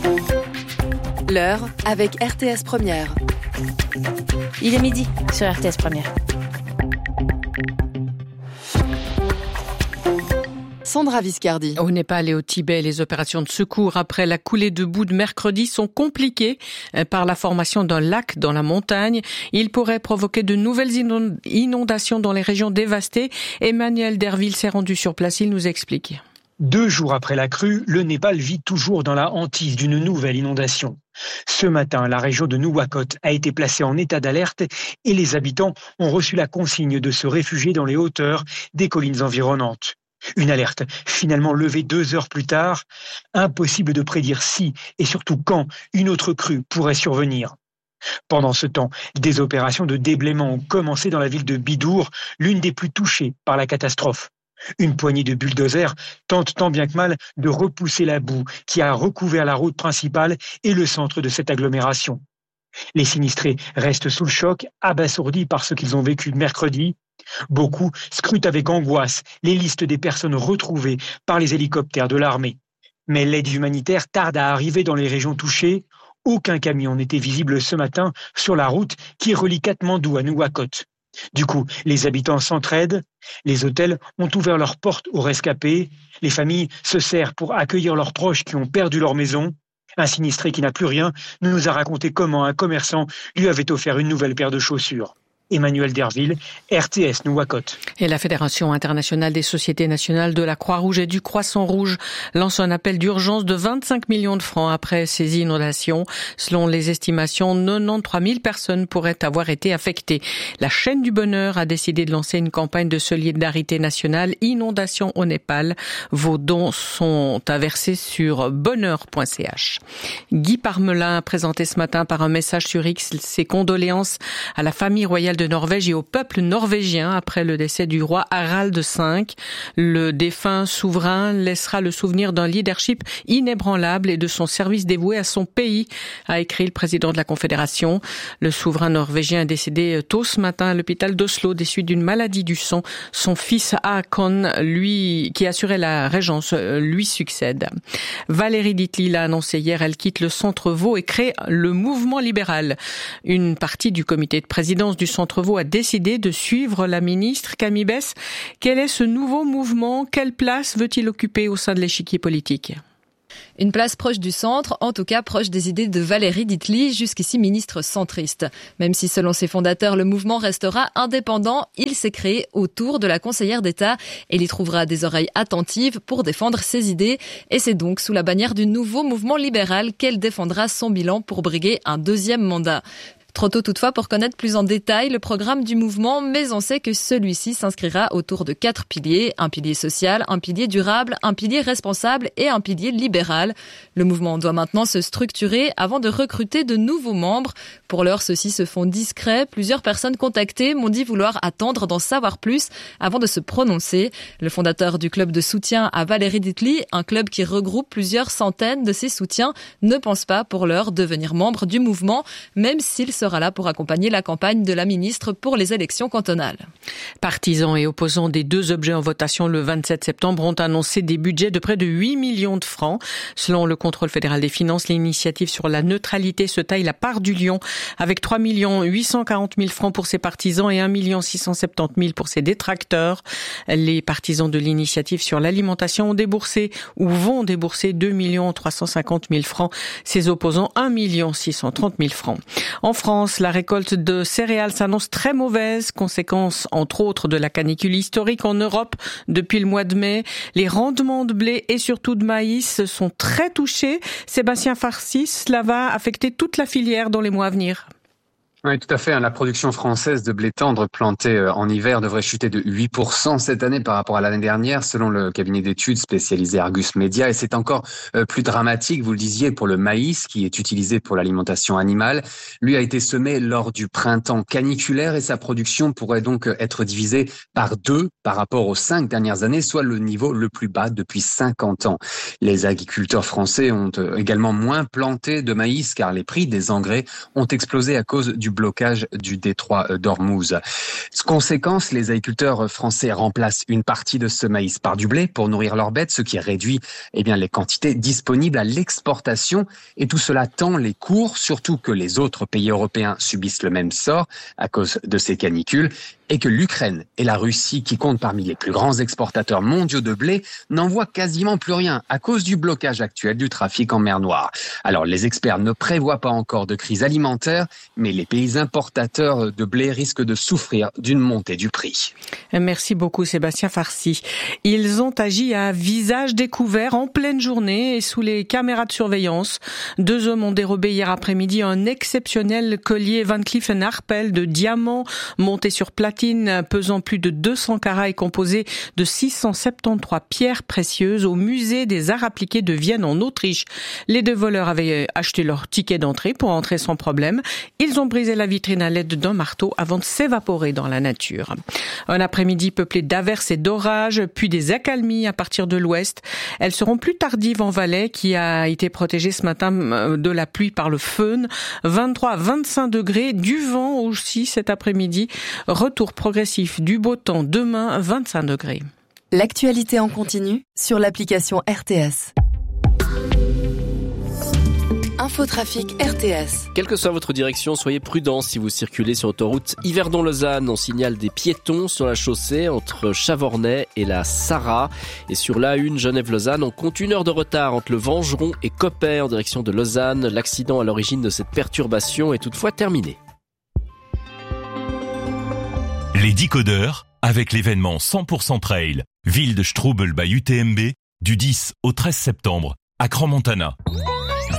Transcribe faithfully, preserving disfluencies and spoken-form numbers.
L'heure avec R T S Première. Il est midi sur R T S Première. Sandra Viscardi. Au Népal et au Tibet, les opérations de secours après la coulée de boue de mercredi sont compliquées par la formation d'un lac dans la montagne. Il pourrait provoquer de nouvelles inondations dans les régions dévastées. Emmanuel Derville s'est rendu sur place, il nous explique. Deux jours après la crue, le Népal vit toujours dans la hantise d'une nouvelle inondation. Ce matin, la région de Nuwakot a été placée en état d'alerte et les habitants ont reçu la consigne de se réfugier dans les hauteurs des collines environnantes. Une alerte finalement levée deux heures plus tard. Impossible de prédire si et surtout quand une autre crue pourrait survenir. Pendant ce temps, des opérations de déblaiement ont commencé dans la ville de Bidour, l'une des plus touchées par la catastrophe. Une poignée de bulldozers tente tant bien que mal de repousser la boue qui a recouvert la route principale et le centre de cette agglomération. Les sinistrés restent sous le choc, abasourdis par ce qu'ils ont vécu mercredi. Beaucoup scrutent avec angoisse les listes des personnes retrouvées par les hélicoptères de l'armée. Mais l'aide humanitaire tarde à arriver dans les régions touchées. Aucun camion n'était visible ce matin sur la route qui relie Katmandou à Nuwakot. Du coup, les habitants s'entraident. Les hôtels ont ouvert leurs portes aux rescapés. Les familles se serrent pour accueillir leurs proches qui ont perdu leur maison. Un sinistré qui n'a plus rien nous a raconté comment un commerçant lui avait offert une nouvelle paire de chaussures. Emmanuel Derville, R T S Nuwakot. Et la Fédération internationale des sociétés nationales de la Croix-Rouge et du Croissant-Rouge lance un appel d'urgence de vingt-cinq millions de francs après ces inondations. Selon les estimations, quatre-vingt-treize mille personnes pourraient avoir été affectées. La chaîne du bonheur a décidé de lancer une campagne de solidarité nationale Inondations au Népal. Vos dons sont à verser sur bonheur point c h. Guy Parmelin a présenté ce matin par un message sur X ses condoléances à la famille royale de Norvège et au peuple norvégien après le décès du roi Harald cinq. Le défunt souverain laissera le souvenir d'un leadership inébranlable et de son service dévoué à son pays, a écrit le président de la Confédération. Le souverain norvégien est décédé tôt ce matin à l'hôpital d'Oslo des suites d'une maladie du sang. Son fils Håkon, lui, qui assurait la régence, lui succède. Valérie Ditli l'a annoncé hier, elle quitte le Centre Vaud et crée le Mouvement libéral. Une partie du comité de présidence du Centre Vaud a décidé de suivre la ministre Camille Besse. Quel est ce nouveau mouvement? Quelle place veut-il occuper au sein de l'échiquier politique? Une place proche du centre, en tout cas proche des idées de Valérie Ditli, jusqu'ici ministre centriste. Même si selon ses fondateurs, le mouvement restera indépendant, il s'est créé autour de la conseillère d'État et il y trouvera des oreilles attentives pour défendre ses idées. Et c'est donc sous la bannière du nouveau mouvement libéral qu'elle défendra son bilan pour briguer un deuxième mandat. Trop tôt toutefois pour connaître plus en détail le programme du mouvement, mais on sait que celui-ci s'inscrira autour de quatre piliers. Un pilier social, un pilier durable, un pilier responsable et un pilier libéral. Le mouvement doit maintenant se structurer avant de recruter de nouveaux membres. Pour l'heure, ceux-ci se font discrets. Plusieurs personnes contactées m'ont dit vouloir attendre d'en savoir plus avant de se prononcer. Le fondateur du club de soutien à Valérie Ditli, un club qui regroupe plusieurs centaines de ses soutiens, ne pense pas pour l'heure devenir membre du mouvement, même s'il se sera là pour accompagner la campagne de la ministre pour les élections cantonales. Partisans et opposants des deux objets en votation le vingt-sept septembre ont annoncé des budgets de près de huit millions de francs. Selon le contrôle fédéral des finances, l'initiative sur la neutralité se taille la part du lion avec trois millions huit cent quarante mille francs pour ses partisans et un million six cent soixante-dix mille pour ses détracteurs. Les partisans de l'initiative sur l'alimentation ont déboursé ou vont débourser deux millions trois cent cinquante mille francs. Ses opposants un million six cent trente mille francs. En France, la récolte de céréales s'annonce très mauvaise, conséquence entre autres de la canicule historique en Europe depuis le mois de mai. Les rendements de blé et surtout de maïs sont très touchés. Sébastien Farcis, cela va affecter toute la filière dans les mois à venir. Oui, tout à fait. La production française de blé tendre planté en hiver devrait chuter de huit pour cent cette année par rapport à l'année dernière, selon le cabinet d'études spécialisé Argus Media. Et c'est encore plus dramatique, vous le disiez, pour le maïs qui est utilisé pour l'alimentation animale. Lui a été semé lors du printemps caniculaire et sa production pourrait donc être divisée par deux par rapport aux cinq dernières années, soit le niveau le plus bas depuis cinquante ans. Les agriculteurs français ont également moins planté de maïs car les prix des engrais ont explosé à cause du blocage du détroit d'Ormuz. Conséquence, les agriculteurs français remplacent une partie de ce maïs par du blé pour nourrir leurs bêtes, ce qui réduit eh bien, les quantités disponibles à l'exportation. Et tout cela tend les cours, surtout que les autres pays européens subissent le même sort à cause de ces canicules, et que l'Ukraine et la Russie, qui comptent parmi les plus grands exportateurs mondiaux de blé, n'envoient quasiment plus rien à cause du blocage actuel du trafic en mer Noire. Alors les experts ne prévoient pas encore de crise alimentaire, mais les pays importateurs de blé risquent de souffrir d'une montée du prix. Merci beaucoup Sébastien Farcy. Ils ont agi à visage découvert en pleine journée et sous les caméras de surveillance. Deux hommes ont dérobé hier après-midi un exceptionnel collier Van Cleef and Arpels de diamants monté sur platine pesant plus de deux cents carats et composé de six cent soixante-treize pierres précieuses au musée des arts appliqués de Vienne en Autriche. Les deux voleurs avaient acheté leur ticket d'entrée pour entrer sans problème. Ils ont brisé la vitrine à l'aide d'un marteau avant de s'évaporer dans la nature. Un après-midi peuplé d'averses et d'orages, puis des accalmies à partir de l'ouest. Elles seront plus tardives en Valais, qui a été protégée ce matin de la pluie par le feune. vingt-trois à vingt-cinq degrés, du vent aussi cet après-midi. Retour progressif du beau temps demain, vingt-cinq degrés. L'actualité en continu sur l'application R T S. Infotrafic R T S. Quelle que soit votre direction, soyez prudents si vous circulez sur l'autoroute Yverdon-Lausanne. On signale des piétons sur la chaussée entre Chavornay et la Sarraz. Et sur l'A un Genève-Lausanne, on compte une heure de retard entre le Vengeron et Coppet en direction de Lausanne. L'accident à l'origine de cette perturbation est toutefois terminé. Les décodeurs, avec l'événement cent pour cent Trail, ville de Strubel by U T M B, du dix au treize septembre, à Crans-Montana.